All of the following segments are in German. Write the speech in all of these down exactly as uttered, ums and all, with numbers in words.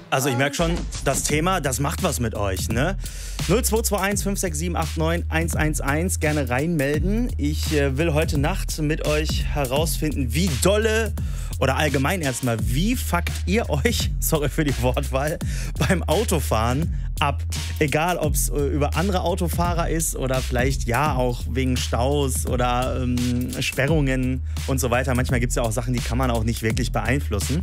Also ich merke schon, das Thema, das macht was mit euch, ne? null zwei zwei eins fünf sechs sieben acht neun eins eins eins, gerne reinmelden. Ich äh, will heute Nacht mit euch herausfinden, wie dolle oder allgemein erstmal, wie fuckt ihr euch, sorry für die Wortwahl, beim Autofahren ab? Egal, ob es äh, über andere Autofahrer ist oder vielleicht ja auch wegen Staus oder ähm, Sperrungen und so weiter. Manchmal gibt es ja auch Sachen, die kann man auch nicht wirklich beeinflussen.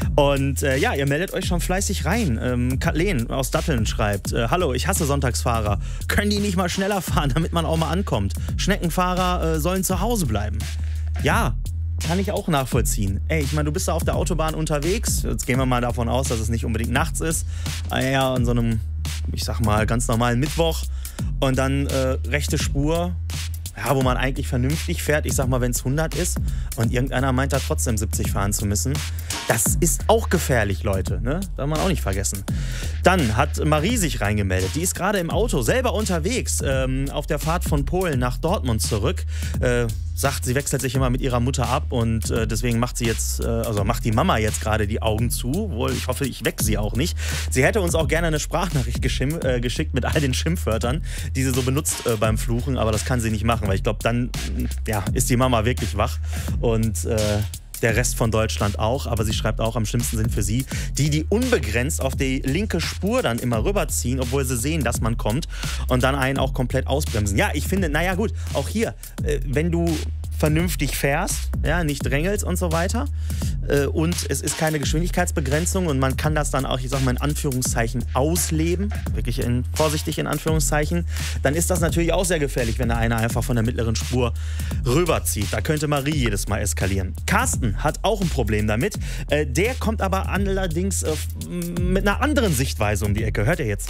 Und äh, ja, ihr meldet euch schon fleißig rein. Ähm, Kathleen aus Datteln schreibt, äh, hallo, ich hasse Sonntagsfahrer. Können die nicht mal schneller fahren, damit man auch mal ankommt? Schneckenfahrer äh, sollen zu Hause bleiben. Ja, kann ich auch nachvollziehen. Ey, ich meine, du bist da auf der Autobahn unterwegs. Jetzt gehen wir mal davon aus, dass es nicht unbedingt nachts ist. Eher an so einem, ich sag mal, ganz normalen Mittwoch. Und dann äh, rechte Spur, ja, wo man eigentlich vernünftig fährt. Ich sag mal, wenn es hundert ist und irgendeiner meint da trotzdem siebzig fahren zu müssen. Das ist auch gefährlich, Leute, ne? Darf man auch nicht vergessen. Dann hat Marie sich reingemeldet. Die ist gerade im Auto, selber unterwegs, ähm, auf der Fahrt von Polen nach Dortmund zurück. Äh, sagt, sie wechselt sich immer mit ihrer Mutter ab und äh, deswegen macht sie jetzt, äh, also macht die Mama jetzt gerade die Augen zu. Wohl, ich hoffe, ich weck sie auch nicht. Sie hätte uns auch gerne eine Sprachnachricht geschimm, äh, geschickt mit all den Schimpfwörtern, die sie so benutzt äh, beim Fluchen, aber das kann sie nicht machen, weil ich glaube, dann ja, ist die Mama wirklich wach und äh, der Rest von Deutschland auch, aber sie schreibt auch, am schlimmsten sind für sie die, die unbegrenzt auf die linke Spur dann immer rüberziehen, obwohl sie sehen, dass man kommt und dann einen auch komplett ausbremsen. Ja, ich finde, naja gut, auch hier, äh, wenn du vernünftig fährst, ja, nicht drängelst und so weiter äh, und es ist keine Geschwindigkeitsbegrenzung und man kann das dann auch, ich sag mal in Anführungszeichen, ausleben, wirklich in, vorsichtig in Anführungszeichen, dann ist das natürlich auch sehr gefährlich, wenn da einer einfach von der mittleren Spur rüberzieht. Da könnte Marie jedes Mal eskalieren. Carsten hat auch ein Problem damit, äh, der kommt aber allerdings äh, mit einer anderen Sichtweise um die Ecke. Hört ihr jetzt?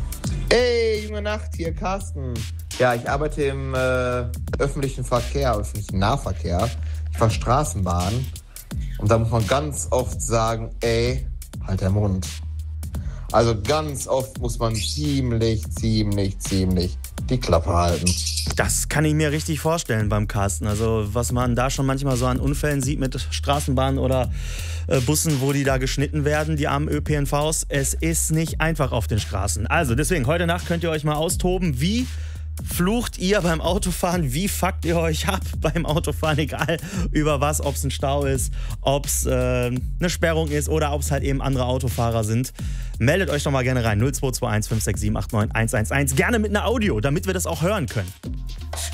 Hey, junge Nacht, hier Carsten. Ja, ich arbeite im äh, öffentlichen Verkehr, öffentlichen Nahverkehr. Ich fahre Straßenbahn. Und da muss man ganz oft sagen, ey, halt der Mund. Also ganz oft muss man ziemlich, ziemlich, ziemlich die Klappe halten. Das kann ich mir richtig vorstellen beim Carsten. Also was man da schon manchmal so an Unfällen sieht mit Straßenbahnen oder äh, Bussen, wo die da geschnitten werden, die armen Ö P N Vs. Es ist nicht einfach auf den Straßen. Also deswegen, heute Nacht könnt ihr euch mal austoben, wie flucht ihr beim Autofahren? Wie fuckt ihr euch ab beim Autofahren? Egal über was, ob es ein Stau ist, ob es äh, eine Sperrung ist oder ob es halt eben andere Autofahrer sind. Meldet euch doch mal gerne rein. null zwei zwei eins fünf sechs sieben acht neun eins eins eins. Gerne mit einer Audio, damit wir das auch hören können.